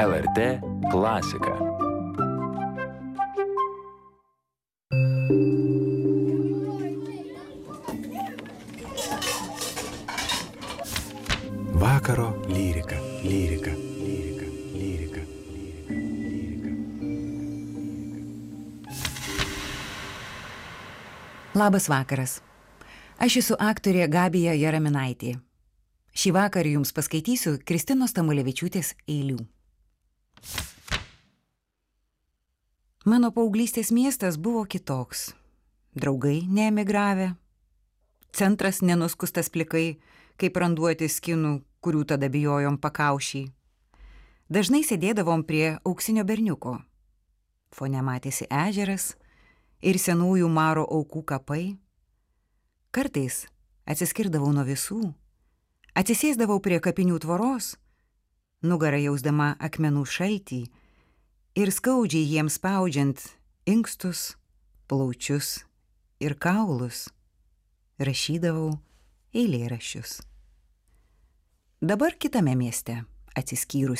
LRT klasika. Vakaro lyrika, lyrika, lyrika, lyrika, lyrika, lyrika. Labas vakaras. Aš esu aktorė Gabija Jaraminaitė. Šį vakarą jums paskaitysiu Kristinos Tamulevičiūtės eilių. Mano paauglystės miestas buvo kitoks. Draugai neemigravę. Centras nenuskustas plikai, kaip randuoti skinų, kurių tada bijojom pakaušį. Dažnai sėdėdavom prie auksinio berniuko. Fone matėsi ežeras ir senųjų maro aukų kapai. Kartais atsiskirdavau nuo visų, atsisėsdavau prie kapinių tvoros, nugarą jausdama akmenų šaltį ir skaudžiai jiems spaudžiant inkstus, plaučius ir kaulus, rašydavau eilėraščius. Dabar kitame mieste, atsiskyrus